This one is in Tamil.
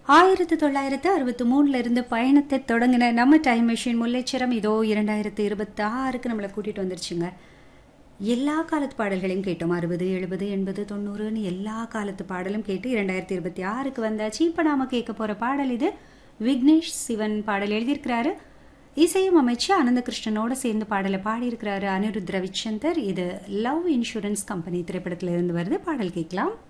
1963 இருந்து பயணத்தை தொடங்கின நம்ம டைம் மெஷின் முல்லைச்சரம் இதோ 2026க்கு நம்மளை கூட்டிட்டு வந்துருச்சுங்க. எல்லா காலத்து பாடல்களையும் கேட்டோம். 60, 70, 80, 90ன்னு எல்லா காலத்து பாடலும் கேட்டு 2026க்கு வந்தாச்சு. இப்போ நாம கேட்க போற பாடல் இது. விக்னேஷ் சிவன் பாடல் எழுதியிருக்கிறாரு. இசையும் அமைச்சு அனந்தகிருஷ்ணனோட சேர்ந்து பாடலை பாடியிருக்கிறாரு அனிருத் ரவிச்சந்தர். இது லவ் இன்சூரன்ஸ் கம்பெனி திரைப்படத்திலிருந்து வருது. பாடல் கேட்கலாம்.